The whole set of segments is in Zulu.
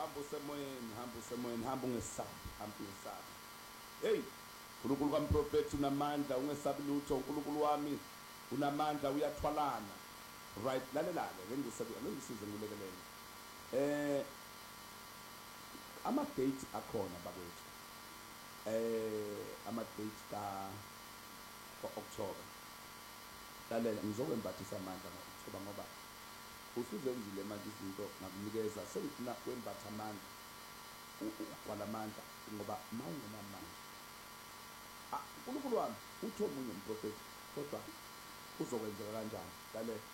hamba usemoyeni, hamba ungesabi. Hey, uNkulunkulu kaMprofethi unamandla, ungesabi lutho. uNkulunkulu wami unamandla, uyathwalana. Right, lalela-ke ngengisize ngilekelele. Ama-date akhona bakwethu. Ama-date ka-October. Lalela, ngizokwembathisa amandla ngo-October ngoba usuzenzile manje izinto ngakunikeza, sengifuna kwembatha amandla, ugcwala amandla ngoba mawungenamandla. uNkulunkulu wami uthi omunye umprofethi, kodwa uzokwenzeka kanjani? Lalela,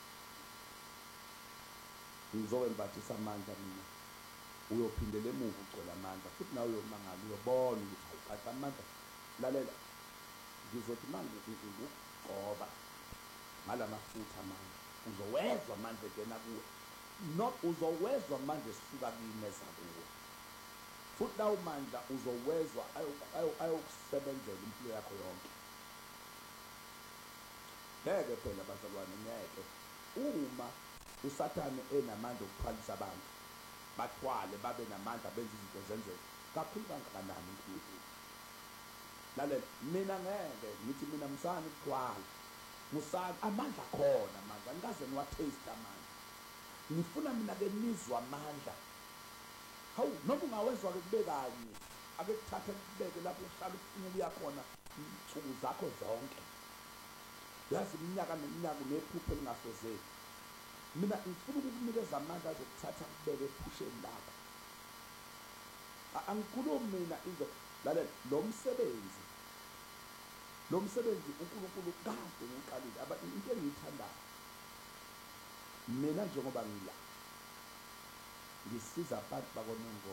ngizokwembathisa amandla mina, uyophindela emuva ugcwele amandla, futhi nawe uyomangala, uyobona ukuthi awuphatha amandla. Lalela, ngizothi manje ngikugcoba ngalamafutha amandla, uzowezwa amandla engena kuwe, uzowezwa amandla esisuka kimi eza kuwe, futhi lawo mandla uzowezwa ayokusebenzela impilo yakho yonke. Ngeke phela bazalwane, ngeke. Uma uSathane enamandla okuphalisa abantu, bathwale babe namandla, benze izinto zenzeke, kakhulu kangakanani uNkulunkulu. Lalela, mina ngeke ngithi mina musani ukuthwala, musani amandla khona, amandla ngikaze ngiwa-taste amandla. Ngifuna mina-ke nizwa amandla. Hawu, noma ungawezwa-ke kube kanye, ake kuthathe kubeke lapho uhlala ufuna ukuya khona nsuku zakho zonke, yazi iminyaka neminyaka unephupho elingasozeki. Mina ngifuna ukukunikeza amandla azokuthatha kubeke ephusheni lakho. Angikhulumi mina lalela, lo msebenzi uNkulunkulu kade ngiqalile. Into engiyithandayo mina njengoba ngila ngisiza abantu bakoNongo